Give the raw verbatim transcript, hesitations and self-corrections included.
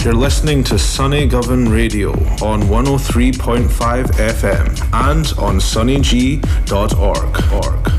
You're listening to Sunny Govan Radio on one oh three point five F M and on sunny g dot org. org.